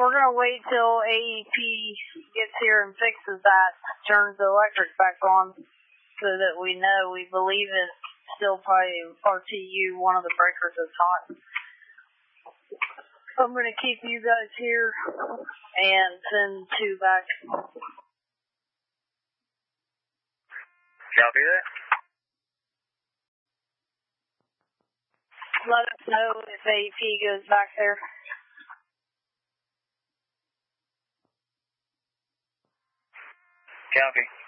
we're going to wait till AEP gets here and fixes that, turns the electric back on, so that we know. We believe it's still probably RTU, one of the breakers is hot. I'm going to keep you guys here and send 2 back. Copy that. Let us know if AEP goes back there. Copy.